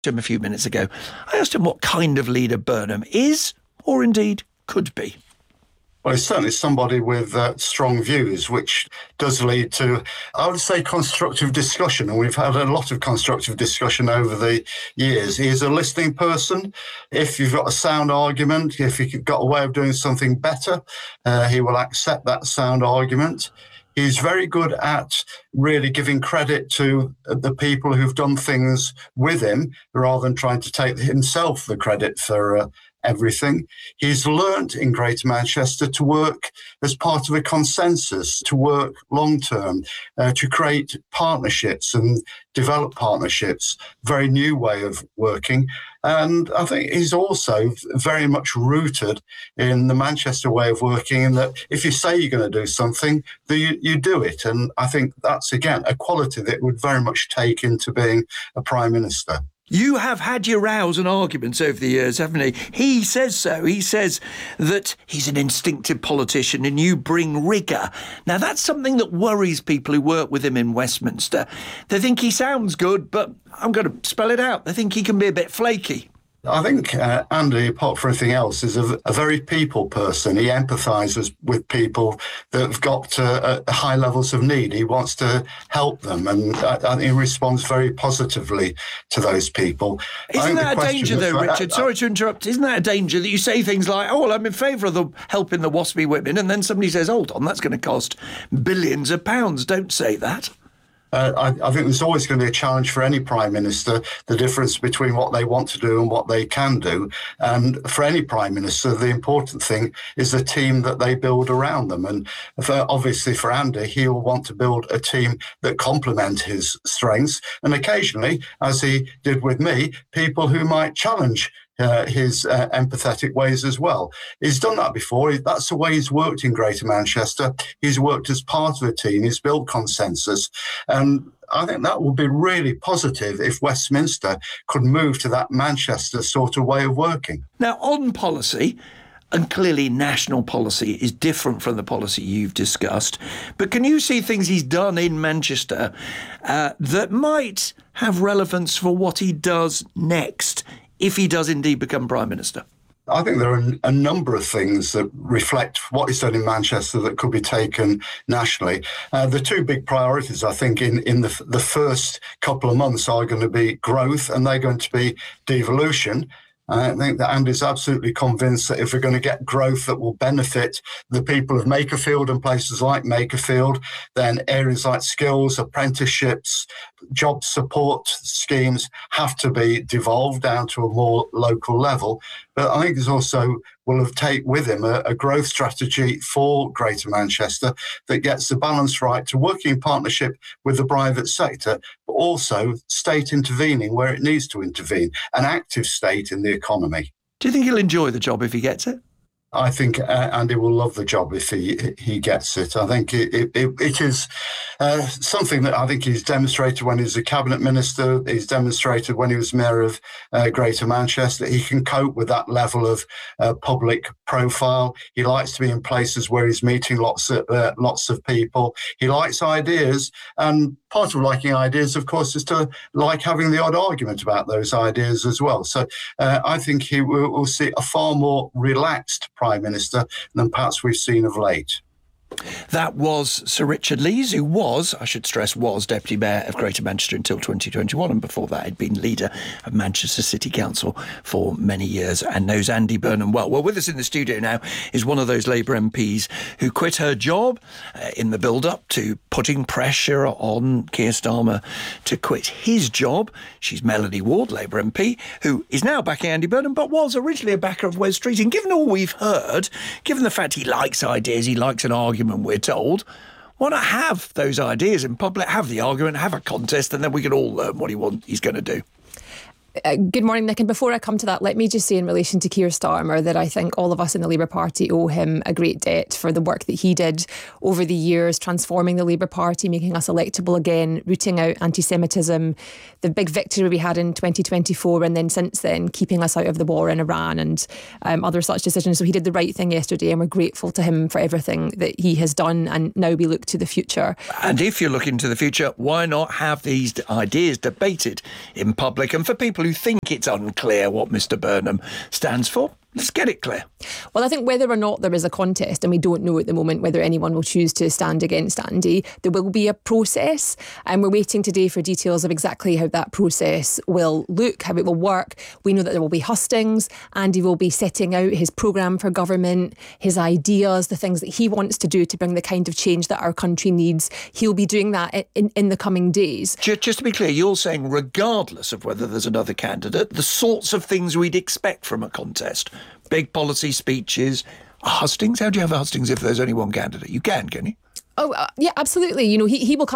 him a few minutes ago. I asked him what kind of leader Burnham is, or indeed could be. Well, he's certainly somebody with strong views, which does lead to, I would say, constructive discussion. And we've had a lot of constructive discussion over the years. He's a listening person. If you've got a sound argument, if you've got a way of doing something better, he will accept that sound argument. He's very good at really giving credit to the people who've done things with him rather than trying to take himself the credit for everything. He's learnt in Greater Manchester to work as part of a consensus, to work long-term, to create partnerships and develop partnerships, very new way of working. And I think he's also very much rooted in the Manchester way of working, in that if you say you're going to do something, you do it. And I think that's, again, a quality that would very much take into being a Prime Minister. You have had your rows and arguments over the years, haven't he? He says so. He says that he's an instinctive politician and you bring rigour. Now, that's something that worries people who work with him in Westminster. They think he sounds good, but I'm going to spell it out. They think he can be a bit flaky. I think Andy, apart from anything else, is a very people person. He empathises with people that have got high levels of need. He wants to help them, and he responds very positively to those people. Isn't that a danger, though, Richard? Sorry to interrupt. Isn't that a danger that you say things like, oh, well, I'm in favour of helping the WASPy women, and then somebody says, hold on, that's going to cost billions of pounds. Don't say that. I think there's always going to be a challenge for any Prime Minister, the difference between what they want to do and what they can do. And for any Prime Minister, the important thing is the team that they build around them. And obviously for Andy, he'll want to build a team that complement his strengths. And occasionally, as he did with me, people who might challenge his empathetic ways as well. He's done that before. That's the way he's worked in Greater Manchester. He's worked as part of a team. He's built consensus. And I think that would be really positive if Westminster could move to that Manchester sort of way of working. Now, on policy, and clearly national policy is different from the policy you've discussed, but can you see things he's done in Manchester that might have relevance for what he does next, if he does indeed become Prime Minister? I think there are a number of things that reflect what he's done in Manchester that could be taken nationally. The two big priorities, I think, in the first couple of months are going to be growth, and they're going to be devolution. I think that Andy's absolutely convinced that if we're going to get growth that will benefit the people of Makerfield and places like Makerfield, then areas like skills, apprenticeships, job support schemes have to be devolved down to a more local level. But I think there's also will have take with him a growth strategy for Greater Manchester that gets the balance right to working in partnership with the private sector, but also state intervening where it needs to intervene, an active state in the economy. Do you think he'll enjoy the job if he gets it? I think Andy will love the job if he gets it. I think it is something that I think he's demonstrated when he was a cabinet minister. He's demonstrated when he was mayor of Greater Manchester. He can cope with that level of public profile. He likes to be in places where he's meeting lots of people. He likes ideas, and part of liking ideas, of course, is to like having the odd argument about those ideas as well. So I think he will see a far more relaxed Prime Minister than perhaps we've seen of late. That was Sir Richard Lees, who was, I should stress, was Deputy Mayor of Greater Manchester until 2021, and before that had been leader of Manchester City Council for many years and knows Andy Burnham well. Well, with us in the studio now is one of those Labour MPs who quit her job in the build-up to putting pressure on Keir Starmer to quit his job. She's Melanie Ward, Labour MP, who is now backing Andy Burnham, but was originally a backer of Wes Streeting. Given all we've heard, given the fact he likes ideas, he likes an argument, we're told, why not have those ideas in public, have the argument, have a contest, and then we can all learn what he's going to do. Good morning, Nick. And before I come to that, let me just say in relation to Keir Starmer that I think all of us in the Labour Party owe him a great debt for the work that he did over the years, transforming the Labour Party, making us electable again, rooting out anti-Semitism, the big victory we had in 2024, and then since then keeping us out of the war in Iran and other such decisions. So he did the right thing yesterday, and we're grateful to him for everything that he has done, and now we look to the future. And if you're looking to the future, why not have these ideas debated in public? And for people people who think it's unclear what Mr Burnham stands for. Let's get it clear. Well, I think whether or not there is a contest, and we don't know at the moment whether anyone will choose to stand against Andy, there will be a process, and we're waiting today for details of exactly how that process will look, how it will work. We know that there will be hustings. Andy will be setting out his programme for government, his ideas, the things that he wants to do to bring the kind of change that our country needs. He'll be doing that in the coming days. Just to be clear, you're saying regardless of whether there's another candidate, the sorts of things we'd expect from a contest, big policy speeches, hustings. How do you have hustings if there's only one candidate? You can you? Oh, yeah, absolutely. You know, he will come